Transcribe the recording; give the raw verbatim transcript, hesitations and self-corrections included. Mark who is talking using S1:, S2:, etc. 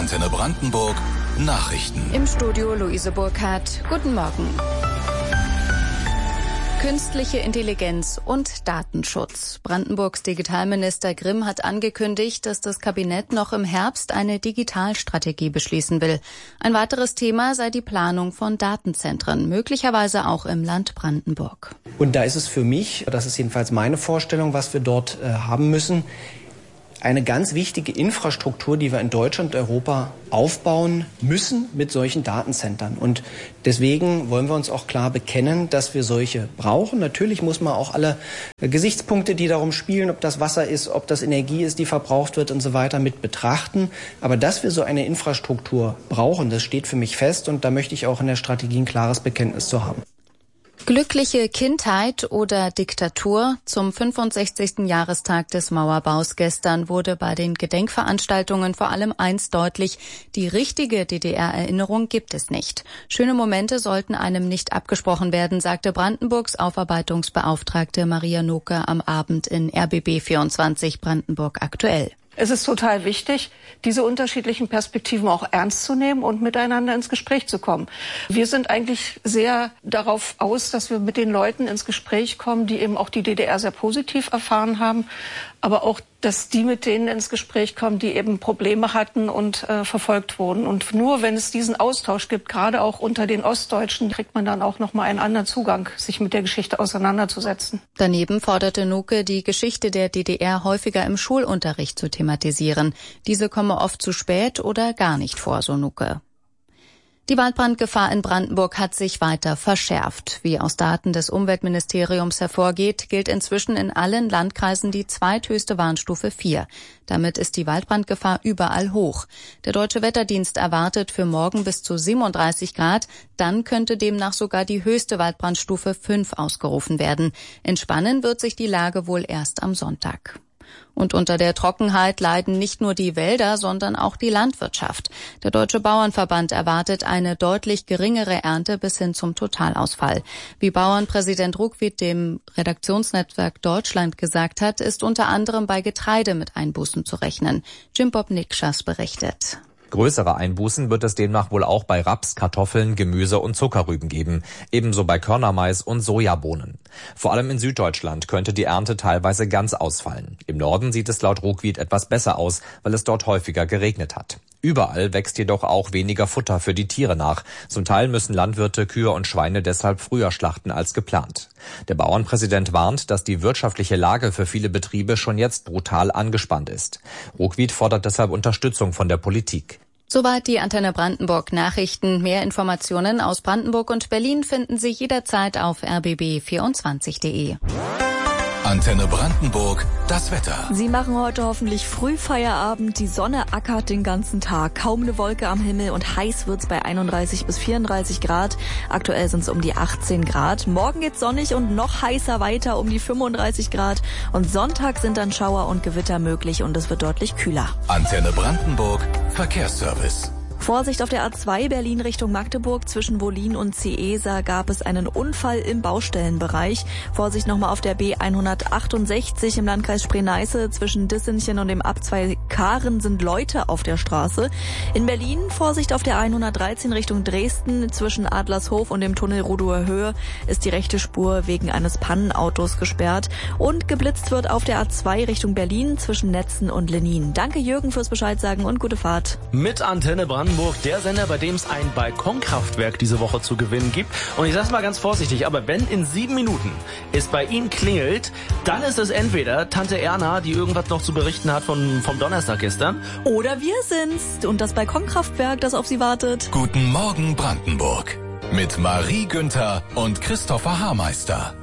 S1: Antenne Brandenburg Nachrichten.
S2: Im Studio Luise Burkhardt. Guten Morgen. Künstliche Intelligenz und Datenschutz. Brandenburgs Digitalminister Grimm hat angekündigt, dass das Kabinett noch im Herbst eine Digitalstrategie beschließen will. Ein weiteres Thema sei die Planung von Datenzentren, möglicherweise auch im Land Brandenburg.
S3: Und da ist es für mich, das ist jedenfalls meine Vorstellung, was wir dort äh, haben müssen, eine ganz wichtige Infrastruktur, die wir in Deutschland und Europa aufbauen müssen mit solchen Datenzentren. Und deswegen wollen wir uns auch klar bekennen, dass wir solche brauchen. Natürlich muss man auch alle Gesichtspunkte, die darum spielen, ob das Wasser ist, ob das Energie ist, die verbraucht wird und so weiter, mit betrachten. Aber dass wir so eine Infrastruktur brauchen, das steht für mich fest. Und da möchte ich auch in der Strategie ein klares Bekenntnis zu haben.
S2: Glückliche Kindheit oder Diktatur? Zum fünfundsechzigsten Jahrestag des Mauerbaus gestern wurde bei den Gedenkveranstaltungen vor allem eins deutlich: Die richtige D D R-Erinnerung gibt es nicht. Schöne Momente sollten einem nicht abgesprochen werden, sagte Brandenburgs Aufarbeitungsbeauftragte Maria Noke am Abend in R B B vierundzwanzig Brandenburg aktuell.
S4: Es ist total wichtig, diese unterschiedlichen Perspektiven auch ernst zu nehmen und miteinander ins Gespräch zu kommen. Wir sind eigentlich sehr darauf aus, dass wir mit den Leuten ins Gespräch kommen, die eben auch die D D R sehr positiv erfahren haben, aber auch, dass die mit denen ins Gespräch kommen, die eben Probleme hatten und äh, verfolgt wurden. Und nur wenn es diesen Austausch gibt, gerade auch unter den Ostdeutschen, kriegt man dann auch noch mal einen anderen Zugang, sich mit der Geschichte auseinanderzusetzen.
S2: Daneben forderte Noke, die Geschichte der D D R häufiger im Schulunterricht zu thematisieren. Diese komme oft zu spät oder gar nicht vor, so Noke. Die Waldbrandgefahr in Brandenburg hat sich weiter verschärft. Wie aus Daten des Umweltministeriums hervorgeht, gilt inzwischen in allen Landkreisen die zweithöchste Warnstufe vier. Damit ist die Waldbrandgefahr überall hoch. Der Deutsche Wetterdienst erwartet für morgen bis zu siebenunddreißig Grad. Dann könnte demnach sogar die höchste Waldbrandstufe fünf ausgerufen werden. Entspannen wird sich die Lage wohl erst am Sonntag. Und unter der Trockenheit leiden nicht nur die Wälder, sondern auch die Landwirtschaft. Der Deutsche Bauernverband erwartet eine deutlich geringere Ernte bis hin zum Totalausfall. Wie Bauernpräsident Ruckwied dem Redaktionsnetzwerk Deutschland gesagt hat, ist unter anderem bei Getreide mit Einbußen zu rechnen. Jim Bob Nikschas berichtet.
S5: Größere Einbußen wird es demnach wohl auch bei Raps, Kartoffeln, Gemüse und Zuckerrüben geben, ebenso bei Körnermais und Sojabohnen. Vor allem in Süddeutschland könnte die Ernte teilweise ganz ausfallen. Im Norden sieht es laut Ruckwied etwas besser aus, weil es dort häufiger geregnet hat. Überall wächst jedoch auch weniger Futter für die Tiere nach. Zum Teil müssen Landwirte Kühe und Schweine deshalb früher schlachten als geplant. Der Bauernpräsident warnt, dass die wirtschaftliche Lage für viele Betriebe schon jetzt brutal angespannt ist. Ruckwied fordert deshalb Unterstützung von der Politik.
S2: Soweit die Antenne Brandenburg Nachrichten. Mehr Informationen aus Brandenburg und Berlin finden Sie jederzeit auf r b b vierundzwanzig punkt de.
S1: Antenne Brandenburg, das Wetter.
S6: Sie machen heute hoffentlich früh Feierabend. Die Sonne ackert den ganzen Tag. Kaum eine Wolke am Himmel und heiß wird's bei einunddreißig bis vierunddreißig Grad. Aktuell sind es um die achtzehn Grad. Morgen geht's sonnig und noch heißer weiter um die fünfunddreißig Grad. Und Sonntag sind dann Schauer und Gewitter möglich und es wird deutlich kühler.
S1: Antenne Brandenburg, Verkehrsservice.
S6: Vorsicht auf der A zwei Berlin Richtung Magdeburg. Zwischen Wollin und Ciesa gab es einen Unfall im Baustellenbereich. Vorsicht nochmal auf der B hundertachtundsechzig im Landkreis Spree-Neiße. Zwischen Dissenchen und dem Abzweig Karen sind Leute auf der Straße. In Berlin Vorsicht auf der hundertdreizehn Richtung Dresden. Zwischen Adlershof und dem Tunnel Rudower Höhe ist die rechte Spur wegen eines Pannenautos gesperrt. Und geblitzt wird auf der A zwei Richtung Berlin zwischen Netzen und Lenin. Danke Jürgen fürs Bescheid sagen und gute Fahrt.
S7: Mit Antenne Brandenburg, der Sender, bei dem es ein Balkonkraftwerk diese Woche zu gewinnen gibt. Und ich sag's mal ganz vorsichtig, aber wenn in sieben Minuten es bei Ihnen klingelt, dann ist es entweder Tante Erna, die irgendwas noch zu berichten hat von, vom Donnerstag gestern.
S6: Oder wir sind's und das Balkonkraftwerk, das auf Sie wartet.
S1: Guten Morgen Brandenburg mit Marie Günther und Christopher Haarmeister.